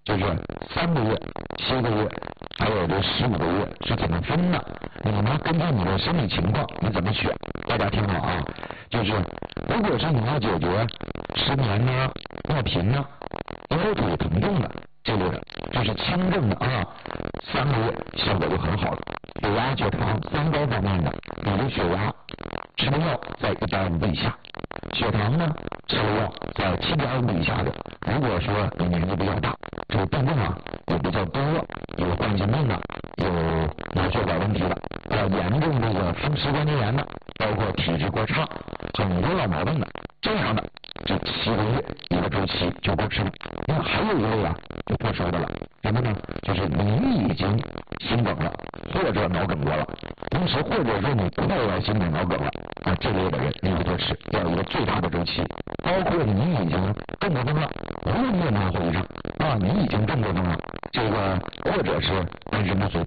就是3个月、7个月，还有这15个月是怎么分的？你呢根据你的生理情况，你怎么选？大家听好啊，就是如果是你要解决失眠呢、尿频呢、腰腿疼痛的这类的，就是轻症的啊，3个月效果就很好了。血压、血糖、三高方面的，你的血压吃的药在150以下，血糖呢吃的药在7.5以下的。如果说你年纪比较大，这个病症啊也比较多，有冠心病的，有脑血管问题的，严重这个风湿关节炎的，包括体质过差、很多老毛病的，这样的这7个月一个周期就够吃了。那还有一类啊就不说的了，什么呢？就是你已经心梗了，或者脑梗过了，同时或者说你快要心梗脑梗了啊，这类的人你要多吃，要有一个最大的周期。包括你已经中过风了，无论夜盲后遗症啊，你已经中过风了，这个或者是单身不遂，